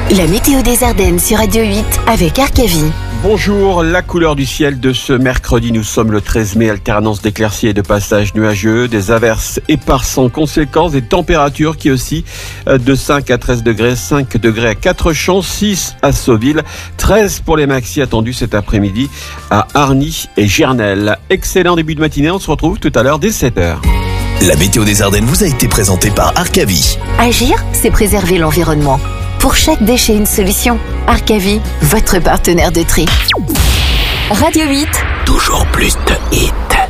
La météo des Ardennes sur Radio 8 avec Arcavie. Bonjour, la couleur du ciel de ce mercredi, nous sommes le 13 mai, alternance d'éclaircies et de passages nuageux, des averses éparses en conséquence, des températures qui oscillent de 5 à 13 degrés, 5 degrés à Quatre-Champs, 6 à Sauville, 13 pour les maxis attendus cet après-midi à Arny et Gernelle. Excellent début de matinée, on se retrouve tout à l'heure dès 7h. La météo des Ardennes vous a été présentée par Arcavie. Agir, c'est préserver l'environnement. Pour chaque déchet, une solution. Arcavie, votre partenaire de tri. Radio 8. Toujours plus de hits.